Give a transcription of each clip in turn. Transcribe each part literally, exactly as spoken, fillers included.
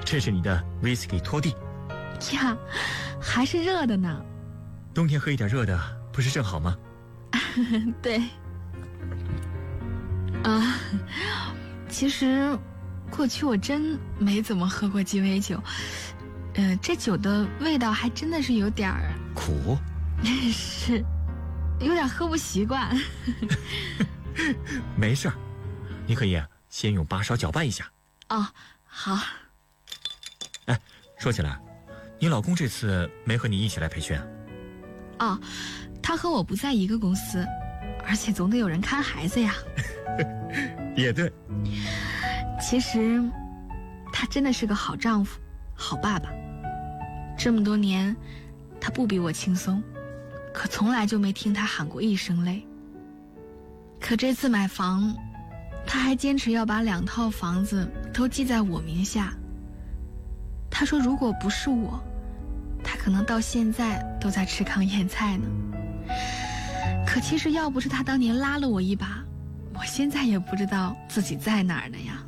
这是你的 whisky 拖地呀，还是热的呢。 冬天喝一点热的不是正好吗？ 对啊，其实过去我真没怎么喝过鸡尾酒，呃，这酒的味道还真的是有点儿苦， 是有点喝不习惯。 没事儿，你可以先用八勺搅拌一下。 哦，好。 哎，说起来，你老公这次没和你一起来培训啊？ 哦，他和我不在一个公司，而且总得有人看孩子呀。 也对， 其实他真的是个好丈夫，好爸爸。这么多年，他不比我轻松，可从来就没听他喊过一声累。可这次买房，他还坚持要把两套房子都记在我名下。他说如果不是我，他可能到现在都在吃糠咽菜呢。可其实要不是他当年拉了我一把，我现在也不知道自己在哪儿呢呀。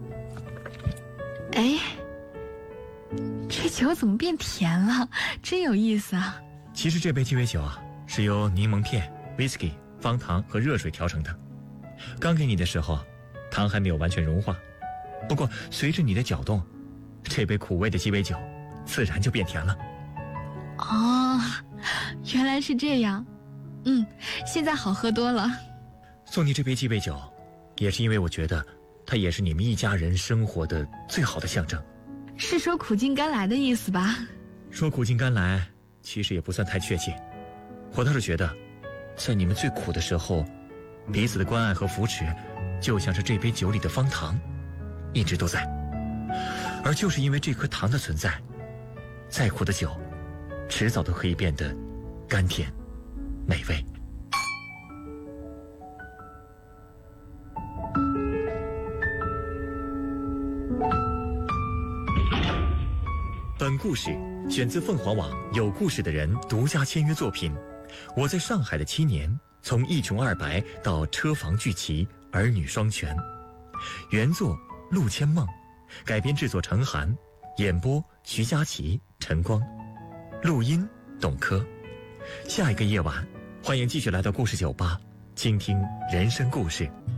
哎，这酒怎么变甜了？真有意思啊。 其实这杯鸡尾酒啊，是由柠檬片、whisky、方糖和热水调成的。刚给你的时候，糖还没有完全融化，不过随着你的搅动，这杯苦味的鸡尾酒自然就变甜了。 哦，原来是这样。嗯，现在好喝多了。 送你这杯鸡尾酒，也是因为我觉得它也是你们一家人生活的最好的象征。 是说苦尽甘来的意思吧？ 说苦尽甘来其实也不算太确切，我倒是觉得在你们最苦的时候，彼此的关爱和扶持就像是这杯酒里的方糖，一直都在。而就是因为这颗糖的存在，再苦的酒迟早都可以变得甘甜美味。本故事选自凤凰网有故事的人独家签约作品《我在上海的七年》，从一穷二白到车房聚齐，儿女双全。原作陆千梦，改编制作陈寒，演播徐佳琪、陈光，录音董珂。下一个夜晚，欢迎继续来到故事酒吧，倾听人生故事。